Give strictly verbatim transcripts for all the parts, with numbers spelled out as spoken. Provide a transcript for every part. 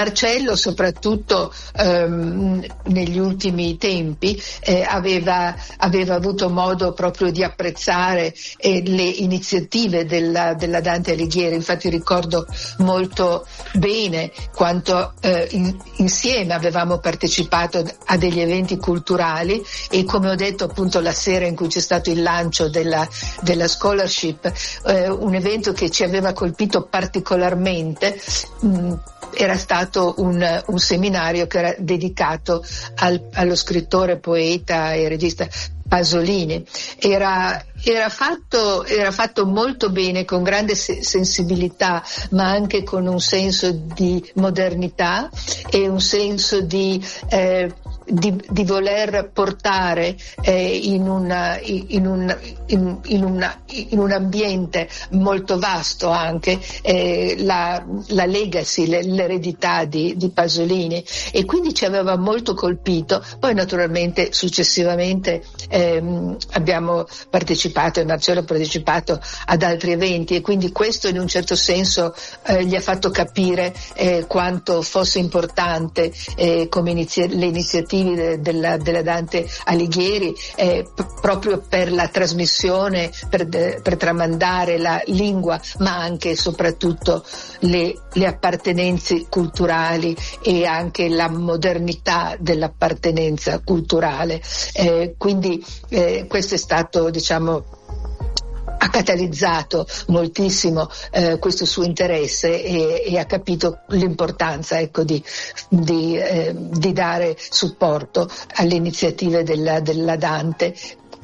Marcello, soprattutto ehm, negli ultimi tempi, eh, aveva, aveva avuto modo proprio di apprezzare eh, le iniziative della, della Dante Alighieri. Infatti ricordo molto bene quanto eh, in, insieme avevamo partecipato a degli eventi culturali, e come ho detto appunto la sera in cui c'è stato il lancio della, della scholarship, eh, un evento che ci aveva colpito particolarmente, mh, era stato un, un seminario che era dedicato al, allo scrittore, poeta e regista Pasolini. Era, era, fatto, era fatto molto bene, con grande se- sensibilità, ma anche con un senso di modernità e un senso di, eh, di, di voler portare eh, in, una, in, un, in, in, una, in un ambiente molto vasto anche eh, la, la legacy, le, l'eredità di, di Pasolini, e quindi ci aveva molto colpito. Poi naturalmente successivamente ehm, abbiamo partecipato, e Marcello ha partecipato ad altri eventi, e quindi questo in un certo senso eh, gli ha fatto capire eh, quanto fosse importante eh, come inizia- le iniziative de- della, della Dante Alighieri eh, p- proprio per la trasmissione, per, de- per tramandare la lingua, ma anche e soprattutto le, le appartenenze culturali e anche la modernità dell'appartenenza culturale. Eh, quindi eh, questo è stato, diciamo, ha catalizzato moltissimo eh, questo suo interesse, e, e ha capito l'importanza, ecco, di, di, eh, di dare supporto alle iniziative della, della Dante,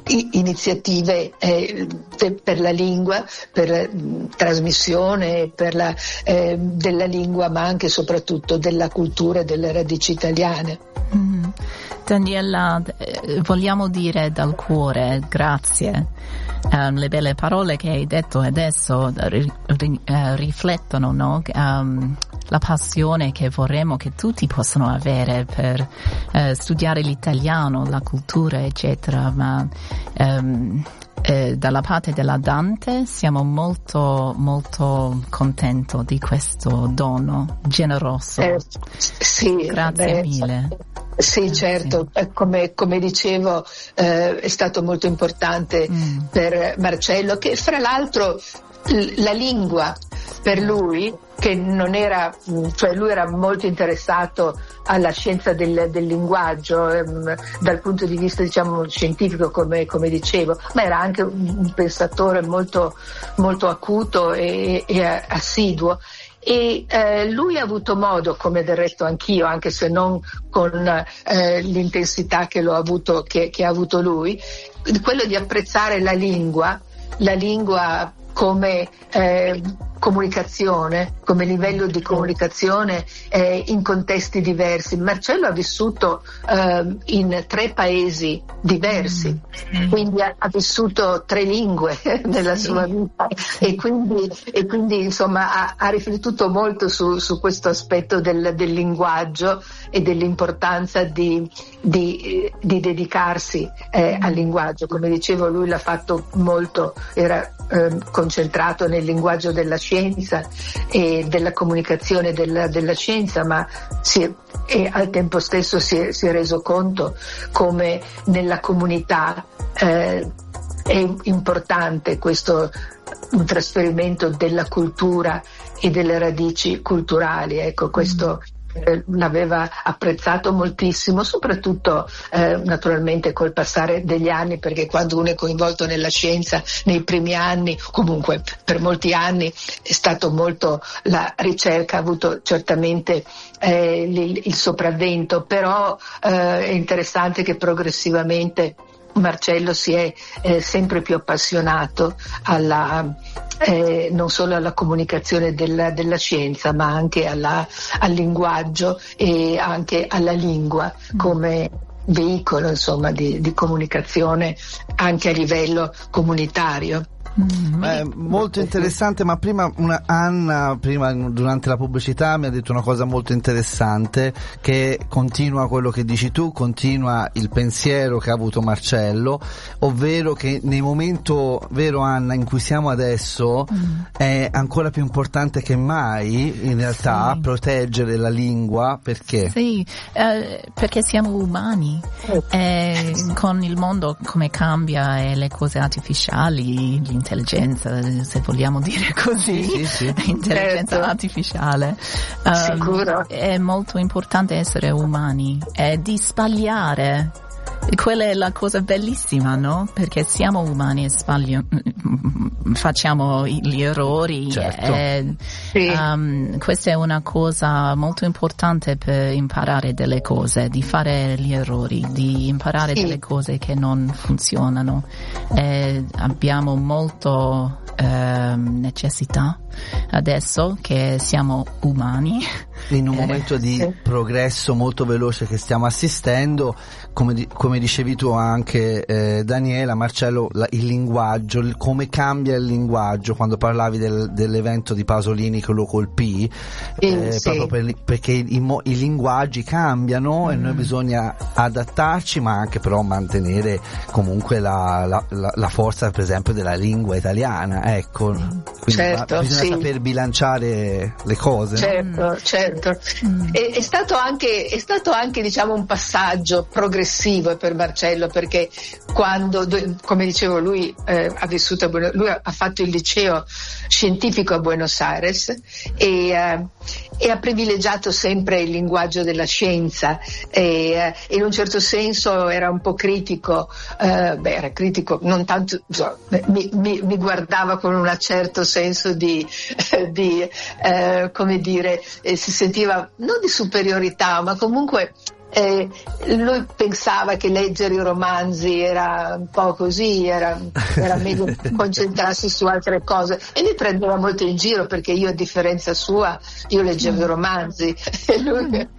iniziative eh, per la lingua, per mh, trasmissione per la, eh, della lingua, ma anche e soprattutto della cultura e delle radici italiane. Mm. Daniela, eh, vogliamo dire dal cuore grazie. Um, le belle parole che hai detto adesso ri, ri, uh, riflettono, no? um, la passione che vorremmo che tutti possano avere per uh, studiare l'italiano, la cultura, eccetera. Ma um, eh, dalla parte della Dante siamo molto molto contenti di questo dono generoso. Eh, sì, grazie beh, mille. Sì, certo, come, come dicevo eh, è stato molto importante mm. per Marcello, che fra l'altro l- la lingua per lui, che non era, cioè lui era molto interessato alla scienza del, del linguaggio ehm, dal punto di vista, diciamo, scientifico, come, come dicevo, ma era anche un, un pensatore molto, molto acuto e, e assiduo. E eh, lui ha avuto modo, come del resto anch'io, anche se non con eh, l'intensità che l'ho avuto, che, che ha avuto lui, quello di apprezzare la lingua, la lingua come eh, comunicazione, come livello di comunicazione eh, in contesti diversi. Marcello ha vissuto eh, in tre paesi diversi, mm. quindi ha, ha vissuto tre lingue nella sua vita, e quindi, e quindi insomma ha, ha riflettuto molto su, su questo aspetto del, del linguaggio e dell'importanza di, di, di dedicarsi eh, al linguaggio. Come dicevo, lui l'ha fatto molto, era eh, concentrato nel linguaggio della scienza e della comunicazione della, della scienza, ma si è, e al tempo stesso si è, si è reso conto come nella comunità eh, è importante questo un trasferimento della cultura e delle radici culturali. Ecco, questo eh, l'aveva apprezzato moltissimo, soprattutto eh, naturalmente col passare degli anni, perché quando uno è coinvolto nella scienza nei primi anni, comunque per molti anni, è stato molto, la ricerca ha avuto certamente eh, il, il sopravvento, però eh, è interessante che progressivamente Marcello si è eh, sempre più appassionato alla, eh, non solo alla comunicazione della, della scienza, ma anche alla, al linguaggio e anche alla lingua come veicolo, insomma, di, di comunicazione anche a livello comunitario. Mm, è molto interessante, ma prima una Anna, prima durante la pubblicità mi ha detto una cosa molto interessante, che continua quello che dici tu, continua il pensiero che ha avuto Marcello, ovvero che nel momento, vero Anna, in cui siamo adesso mm. è ancora più importante che mai in realtà sì. proteggere la lingua, perché? Sì, eh, perché siamo umani eh, con il mondo come cambia e le cose artificiali, l'intelligenza, se vogliamo dire così, sì, sì, sì. intelligenza certo. artificiale. Um, Sicuro. È molto importante essere umani e di sbagliare. Quella è la cosa bellissima, no? Perché siamo umani e sbagliamo, facciamo gli errori. Certo. E, sì. um, questa è una cosa molto importante per imparare delle cose, di fare gli errori, di imparare sì. delle cose che non funzionano. E abbiamo molto ehm, necessità adesso che siamo umani. In un eh, momento di sì. progresso molto veloce che stiamo assistendo, come, di, come dicevi tu anche eh, Daniela, Marcello, la, il linguaggio, il, come cambia il linguaggio, quando parlavi del, dell'evento di Pasolini che lo colpì, eh, sì. proprio per, perché i, i, i linguaggi cambiano mm. e noi bisogna adattarci, ma anche però mantenere comunque la, la, la, la forza per esempio della lingua italiana, ecco, quindi certo, ma, bisogna sì. saper bilanciare le cose. Certo, no? certo. Mm. È, è stato anche, è stato anche diciamo un passaggio progressivo per Marcello, perché quando, come dicevo, lui eh, ha vissuto a Buenos, lui ha fatto il liceo scientifico a Buenos Aires e, eh, e ha privilegiato sempre il linguaggio della scienza e eh, in un certo senso era un po' critico, eh, beh era critico, non tanto, so, mi, mi, mi guardava con un certo senso di, eh, di eh, come dire, eh, si sentiva non di superiorità, ma comunque Eh, lui pensava che leggere i romanzi era un po' così, era, era meglio concentrarsi su altre cose, e mi prendeva molto in giro perché io, a differenza sua, io leggevo i romanzi e lui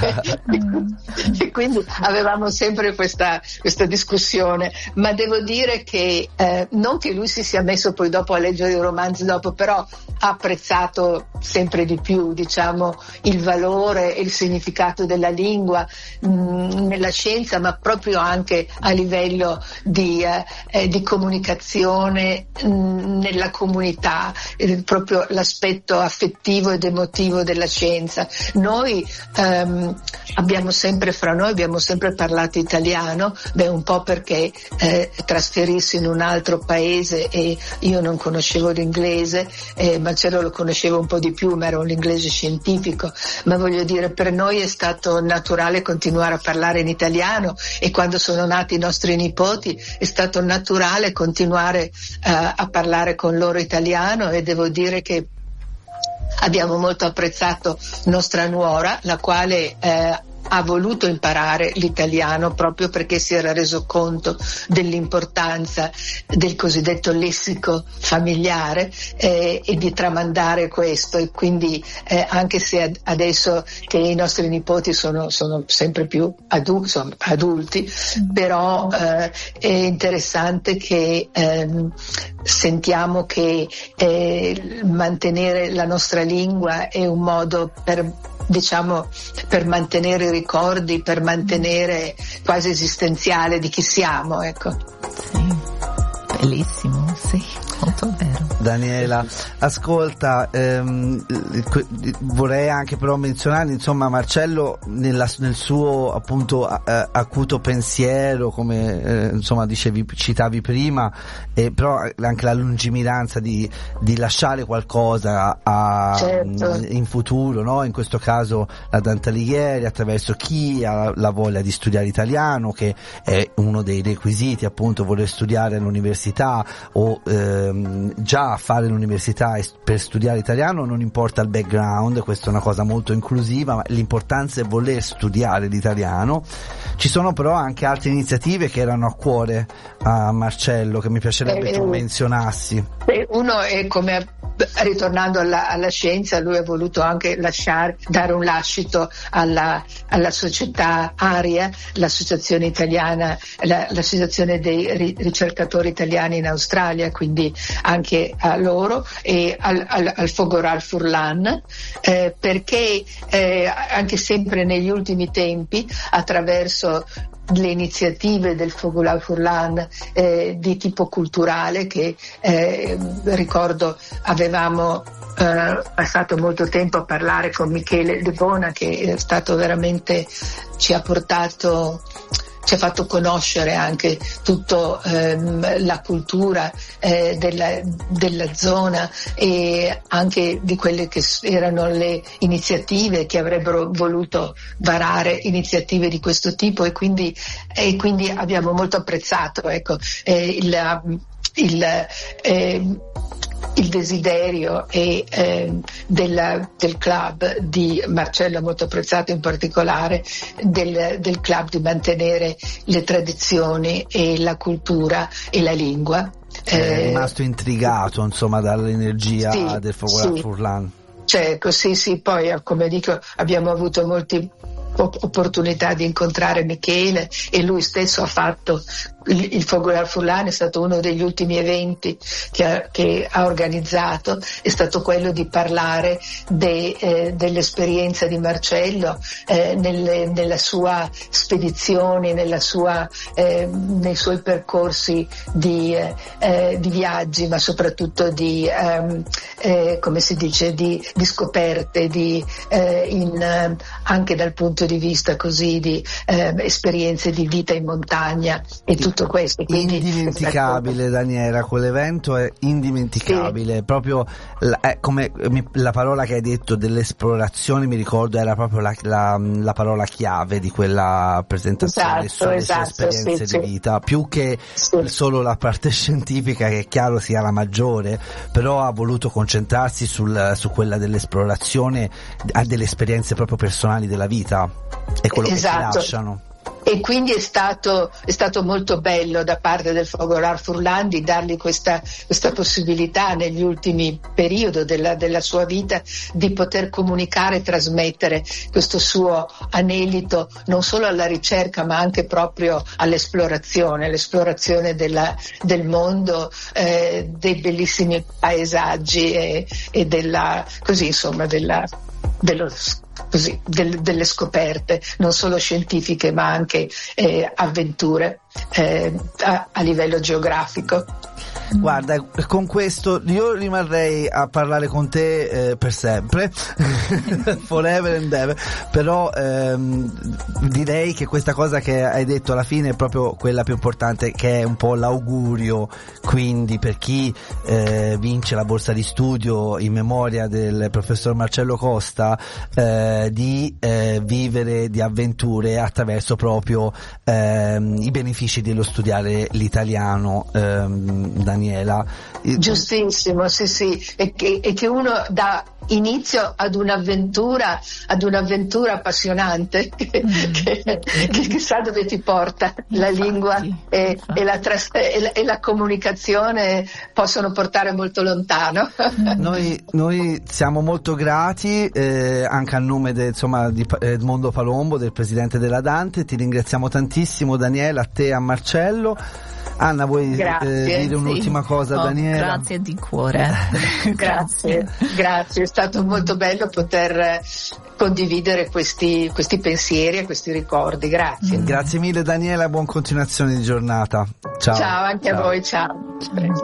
e quindi avevamo sempre questa, questa discussione, ma devo dire che eh, non che lui si sia messo poi dopo a leggere i romanzi dopo, però ha apprezzato sempre di più, diciamo, il valore e il significato della lingua nella scienza, ma proprio anche a livello di, eh, di comunicazione mh, nella comunità, eh, proprio l'aspetto affettivo ed emotivo della scienza. Noi ehm, abbiamo sempre fra noi abbiamo sempre parlato italiano, beh un po' perché eh, trasferirsi in un altro paese e io non conoscevo l'inglese, eh, Marcello lo conoscevo un po' di più, ma era un inglese scientifico, ma voglio dire, per noi è stato naturale continuare a parlare in italiano, e quando sono nati i nostri nipoti è stato naturale continuare uh, a parlare con loro italiano, e devo dire che abbiamo molto apprezzato nostra nuora, la quale eh, ha voluto imparare l'italiano proprio perché si era reso conto dell'importanza del cosiddetto lessico familiare eh, e di tramandare questo, e quindi eh, anche se ad- adesso che i nostri nipoti sono, sono sempre più adu- insomma, adulti, però eh, è interessante che ehm, sentiamo che eh, mantenere la nostra lingua è un modo per, diciamo, per mantenere i ricordi, per mantenere quasi esistenziale di chi siamo, ecco. Sì, bellissimo, sì, molto vero. Daniela, ascolta, ehm, vorrei anche però menzionare, insomma, Marcello nella, nel suo appunto eh, acuto pensiero, come eh, insomma dicevi, citavi prima, eh, però anche la lungimiranza di, di lasciare qualcosa a, certo. in futuro, no? In questo caso la Dante Alighieri, attraverso chi ha la voglia di studiare italiano, che è uno dei requisiti, appunto, voler studiare all'università o ehm, già a fare l'università per studiare italiano, non importa il background, questa è una cosa molto inclusiva, ma l'importanza è voler studiare l'italiano. Ci sono però anche altre iniziative che erano a cuore a Marcello, che mi piacerebbe eh, tu menzionassi. Uno è, come ritornando alla, alla scienza, lui ha voluto anche lasciare, dare un lascito alla, alla società ARIA, l'associazione italiana, la, l'associazione dei ri, ricercatori italiani in Australia, quindi anche a loro, e al, al, al Fogorar Furlan, eh, perché eh, anche sempre negli ultimi tempi, attraverso le iniziative del Fogorar Furlan eh, di tipo culturale, che eh, ricordo avevamo eh, passato molto tempo a parlare con Michele De Bona, che è stato veramente, ci ha portato, ci ha fatto conoscere anche tutta ehm, la cultura eh, della, della zona, e anche di quelle che erano le iniziative che avrebbero voluto varare iniziative di questo tipo, e quindi, e quindi abbiamo molto apprezzato, ecco, eh, il, il eh, il desiderio e, eh, della, del club di Marcello, molto apprezzato in particolare, del, del club di mantenere le tradizioni e la cultura e la lingua. È eh, rimasto intrigato, insomma, dall'energia sì, del Fogorar sì. Furlan. Certo, sì, sì, poi come dico abbiamo avuto molte opportunità di incontrare Michele, e lui stesso ha fatto il, il Fogorar Furlan, è stato uno degli ultimi eventi che ha, che ha organizzato, è stato quello di parlare de, eh, dell'esperienza di Marcello eh, nelle, nella sua spedizione, nella sua, eh, nei suoi percorsi di, eh, di viaggi, ma soprattutto di ehm, eh, come si dice, di, di scoperte, di, eh, in, eh, anche dal punto di vista così di eh, esperienze di vita in montagna e tutto questo. Quindi, indimenticabile, Daniela, quell'evento è indimenticabile, sì. Proprio la, è come mi, la parola che hai detto dell'esplorazione, mi ricordo, era proprio la, la, la parola chiave di quella presentazione, esatto, sulle esatto, sue esperienze sì, di sì. vita, più che sì. solo la parte scientifica, che è chiaro sia la maggiore, però ha voluto concentrarsi sul, su quella dell'esplorazione, a delle esperienze proprio personali della vita. È quello esatto. che ci lasciano. E quindi è stato, è stato molto bello da parte del Fogorar Furlan di dargli questa, questa possibilità negli ultimi periodi della, della sua vita di poter comunicare e trasmettere questo suo anelito non solo alla ricerca ma anche proprio all'esplorazione, l'esplorazione della, del mondo, eh, dei bellissimi paesaggi e, e della, così insomma, della, dello così, del, delle scoperte non solo scientifiche ma anche eh, avventure eh, a, a livello geografico. Guarda, con questo io rimarrei a parlare con te eh, per sempre forever and ever, però ehm, direi che questa cosa che hai detto alla fine è proprio quella più importante, che è un po' l'augurio, quindi per chi eh, vince la borsa di studio in memoria del professor Marcello Costa, eh, di eh, vivere di avventure attraverso proprio ehm, i benefici dello studiare l'italiano, ehm, Daniela. Giustissimo, sì sì, e che, e che uno dà inizio ad un'avventura, ad un'avventura appassionante che, mm. che, che chissà dove ti porta. La infatti, lingua e, e, la tras- e, la, e la comunicazione possono portare molto lontano. Noi, noi siamo molto grati eh, anche a nome de, insomma, di Edmondo Palombo, del presidente della Dante. Ti ringraziamo tantissimo, Daniela, a te e a Marcello. Anna, vuoi eh, dire un'ultima sì. cosa, oh, Daniela? Grazie di cuore. grazie, grazie, è stato molto bello poter condividere questi, questi pensieri e questi ricordi, grazie. Mm. Grazie mille, Daniela, buona continuazione di giornata. Ciao. Ciao anche ciao. A voi, ciao.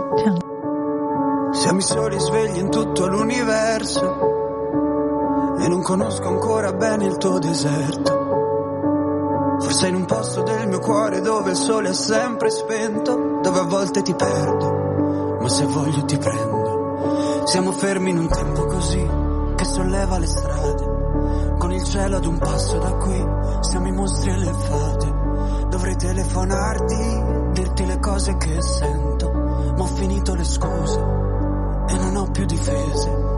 ciao. Siamo i soli svegli in tutto l'universo e non conosco ancora bene il tuo deserto. Forse in un posto del mio cuore dove il sole è sempre spento, dove a volte ti perdo, ma se voglio ti prendo. Siamo fermi in un tempo così che solleva le strade, con il cielo ad un passo da qui, siamo i mostri e le fate. Dovrei telefonarti, dirti le cose che sento, ma ho finito le scuse e non ho più difese.